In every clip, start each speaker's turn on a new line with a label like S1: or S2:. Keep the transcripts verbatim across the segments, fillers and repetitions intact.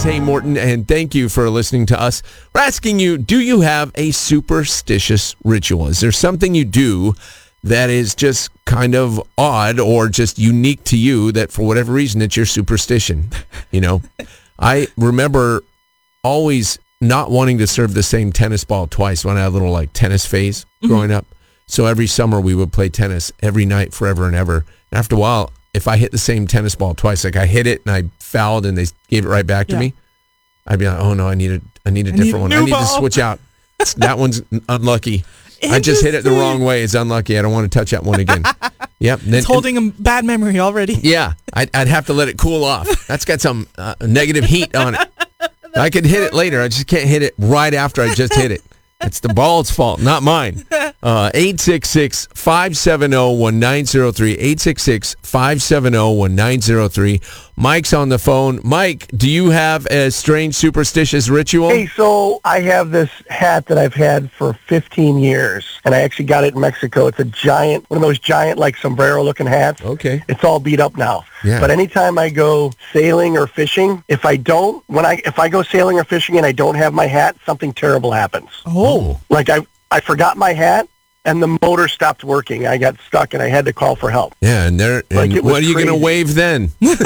S1: Hey, Morton, and thank you for listening to us. We're asking you, do you have a superstitious ritual? Is there something you do that is just kind of odd or just unique to you that for whatever reason it's your superstition? You know, I remember always not wanting to serve the same tennis ball twice when I had a little like tennis phase growing mm-hmm. up. So every summer we would play tennis every night forever and ever. And after a while, if I hit the same tennis ball twice, like I hit it and I fouled and they gave it right back to yeah. me, I'd be like, oh no, I need a, I need a I different need a one. I need ball. to switch out. That one's unlucky. I just hit it the wrong way. It's unlucky. I don't want to touch that one again. Yep. Then,
S2: it's holding and, a bad memory already.
S1: Yeah. I'd, I'd have to let it cool off. That's got some uh, negative heat on it. I could hit it later. I just can't hit it right after I just hit it. It's the ball's fault, not mine. Uh, eight six six, five seven zero, one nine zero three. eight six six, five seven zero, one nine zero three. Mike's on the phone. Mike, do you have a strange superstitious ritual?
S3: Hey, so I have this hat that I've had for fifteen years, and I actually got it in Mexico. It's a giant, one of those giant, like, sombrero-looking hats.
S1: Okay.
S3: It's all beat up now.
S1: Yeah.
S3: But anytime I go sailing or fishing, if I don't, when I if I go sailing or fishing and I don't have my hat, something terrible happens.
S1: Oh.
S3: Like I, I forgot my hat, and the motor stopped working. I got stuck, and I had to call for help.
S1: Yeah, and there. And
S3: like
S1: what are you going to wave then? You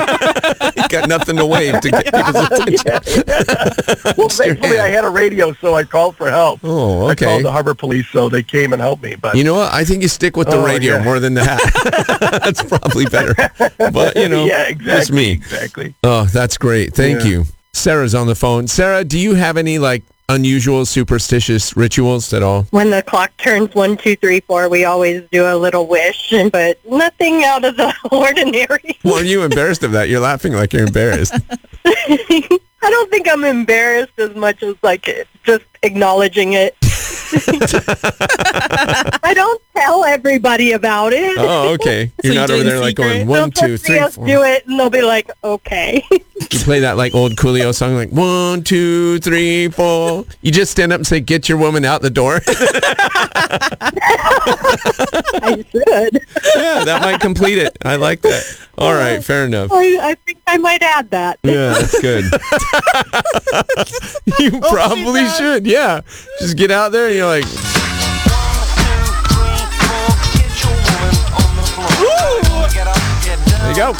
S1: got nothing to wave to get people's attention.
S3: yeah, yeah. Well, thankfully, I had a radio, so I called for help.
S1: Oh, okay.
S3: I called the harbor police, so they came and helped me. But
S1: you know what? I think you stick with the
S3: oh,
S1: radio
S3: yeah.
S1: more than the hat. That's probably better. But, you know,
S3: yeah, exactly,
S1: just me.
S3: Exactly.
S1: Oh, that's great. Thank
S3: yeah.
S1: you. Sarah's on the phone. Sarah, do you have any, like, unusual superstitious rituals at all?
S4: When the clock turns one, two, three, four, we always do a little wish, but nothing out of the ordinary.
S1: Well, are you embarrassed of that? You're laughing like you're embarrassed.
S4: I don't think I'm embarrassed as much as like just acknowledging it. I don't tell everybody about it.
S1: Oh, okay. You're
S2: So
S1: not
S2: you
S1: over there like
S2: secret?
S1: going one,
S4: They'll
S1: two,
S4: just
S1: three,
S4: see us
S1: four.
S4: do it, and they'll be like, okay.
S1: You play that like old Coolio song, like one, two, three, four. You just stand up and say, "Get your woman out the door."
S4: I should.
S1: Yeah, that might complete it. I like that. All right, fair enough.
S4: I, I think I might add that.
S1: Yeah, that's good. You probably should. Yeah, just get out there and you're like. There you go.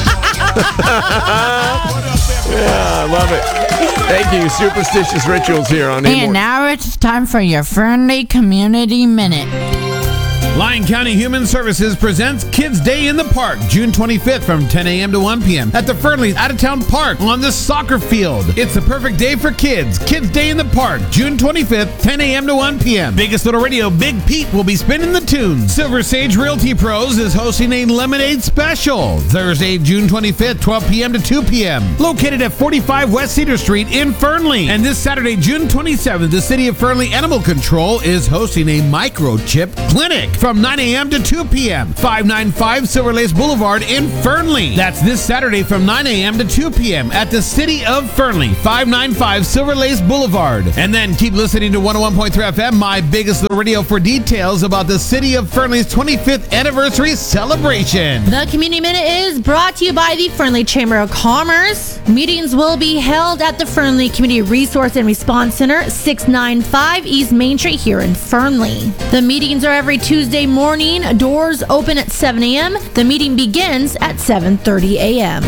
S1: Yeah, I love it. Thank you. Superstitious rituals here on
S5: And now it's time for your Fernley Community Minute.
S6: Lyon County Human Services presents Kids Day in the Park, June twenty-fifth from ten a.m. to one p.m. at the Fernley Out-of-Town Park on the soccer field. It's the perfect day for kids. Kids Day in the Park, June twenty-fifth, ten a.m. to one p.m. Biggest Little Radio, Big Pete will be spinning the tunes. Silver Sage Realty Pros is hosting a lemonade special. Thursday, June twenty-fifth, twelve p.m. to two p.m. Located at forty-five West Cedar Street in Fernley. And this Saturday, June twenty-seventh, the City of Fernley Animal Control is hosting a microchip clinic from nine a.m. to two p.m. five ninety-five Silver Lace Boulevard in Fernley. That's this Saturday from nine a.m. to two p.m. at the City of Fernley, five ninety-five Silver Lace Boulevard. And then keep listening to one oh one point three F M, My Biggest Little Radio, for details about the City of Fernley's twenty-fifth anniversary celebration.
S5: The Community Minute is brought to you by the Fernley Chamber of Commerce. Meetings will be held at the Fernley Community Resource and Response Center, six ninety-five East Main Street here in Fernley. The meetings are every Tuesday morning. Doors open at seven a.m. The meeting begins at seven thirty a.m.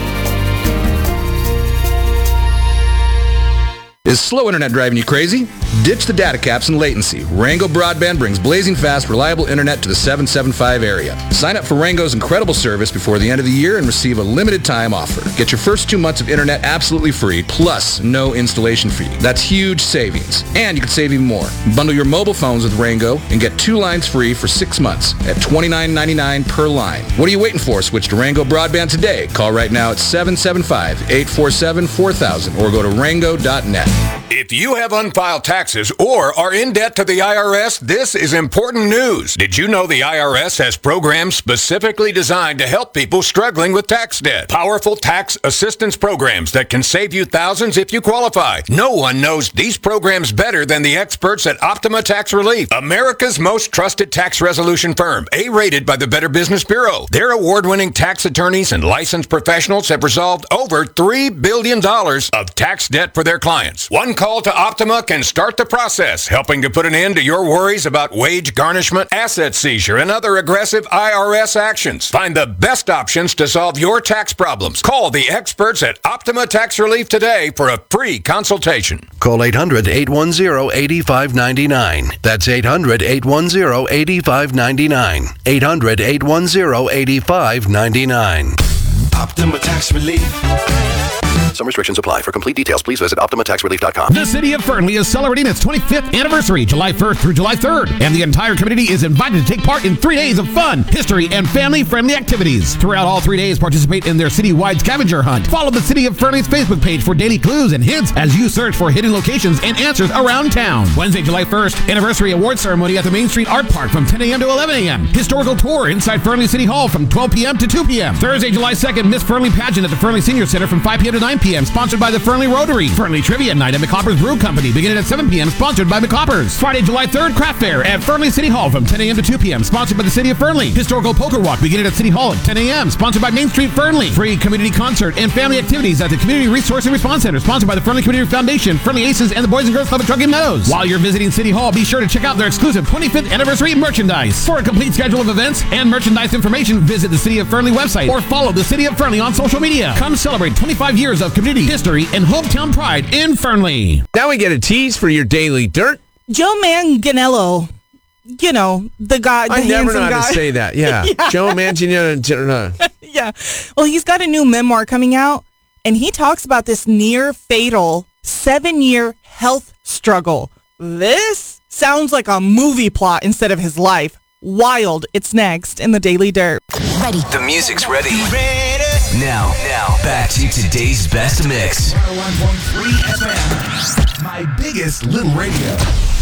S7: Is slow internet driving you crazy? Ditch the data caps and latency. Rango Broadband brings blazing fast, reliable internet to the seven seventy-five area. Sign up for Rango's incredible service before the end of the year and receive a limited time offer. Get your first two months of internet absolutely free, plus no installation fee. That's huge savings. And you can save even more. Bundle your mobile phones with Rango and get two lines free for six months at twenty-nine ninety-nine per line. What are you waiting for? Switch to Rango Broadband today. Call right now at seven seven five, eight four seven, four thousand or go to rango dot net.
S8: If you have unfiled taxes or are in debt to the I R S, this is important news. Did you know the I R S has programs specifically designed to help people struggling with tax debt? Powerful tax assistance programs that can save you thousands if you qualify. No one knows these programs better than the experts at Optima Tax Relief, America's most trusted tax resolution firm, A-rated by the Better Business Bureau. Their award-winning tax attorneys and licensed professionals have resolved over three billion dollars of tax debt for their clients. One call to Optima can start the process, helping to put an end to your worries about wage garnishment, asset seizure, and other aggressive I R S actions. Find the best options to solve your tax problems. Call the experts at Optima Tax Relief today for a free consultation.
S9: Call eight hundred, eight one zero, eight five nine nine. That's eight hundred, eight one zero, eight five nine nine. eight hundred, eight one zero, eight five nine nine.
S10: Optima Tax Relief.
S9: Some restrictions apply. For complete details, please visit Optima Tax Relief dot com.
S6: The city of Fernley is celebrating its twenty-fifth anniversary, July first through July third, and the entire community is invited to take part in three days of fun, history, and family-friendly activities. Throughout all three days, participate in their citywide scavenger hunt. Follow the City of Fernley's Facebook page for daily clues and hints as you search for hidden locations and answers around town. Wednesday, July first, anniversary award ceremony at the Main Street Art Park from ten a.m. to eleven a.m. Historical tour inside Fernley City Hall from twelve p.m. to two p.m. Thursday, July second, Miss Fernley pageant at the Fernley Senior Center from five p.m. to nine p.m. Sponsored by the Fernley Rotary. Fernley Trivia Night at McCopper's Brew Company beginning at seven p.m. Sponsored by McCopper's. Friday, July third, Craft Fair at Fernley City Hall from ten a.m. to two p.m. Sponsored by the City of Fernley. Historical Poker Walk beginning at City Hall at ten a.m. Sponsored by Main Street Fernley. Free community concert and family activities at the Community Resource and Response Center. Sponsored by the Fernley Community Foundation, Fernley Aces, and the Boys and Girls Club at Truckee Meadows. While you're visiting City Hall, be sure to check out their exclusive twenty-fifth anniversary merchandise. For a complete schedule of events and merchandise information, visit the City of Fernley website or follow the City of Fernley on social media. Come celebrate twenty-five years of community history and hometown pride in Fernley.
S1: Now we get a tease for your daily dirt.
S2: Joe Manganiello, you know, the guy, the
S1: I never know how
S2: guy.
S1: to say that. Yeah. yeah. Joe Manganiello.
S2: Yeah. Well, he's got a new memoir coming out, and he talks about this near fatal seven-year health struggle. This sounds like a movie plot instead of his life. Wild. It's next in the Daily Dirt.
S10: Ready. The music's ready. ready. Now, now, back to today's best mix.
S11: one oh one point three F M, my biggest little radio.